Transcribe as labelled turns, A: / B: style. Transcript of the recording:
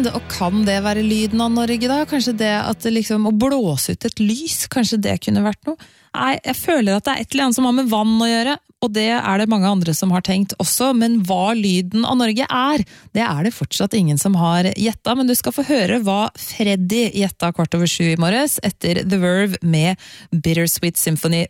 A: Og kan det være lyden av Norge da? Kanskje det at det liksom, å blåse ut et lys, kanskje det kunne vært noe? Nei, jeg føler at det et eller annet som har med vann å gjøre, og det det mange andre som har tenkt også, men hva lyden av Norge det det fortsatt ingen som har gjettet, men du skal få høre hva Freddy gjettet 7:15 i morges etter The Verve med Bittersweet Symphony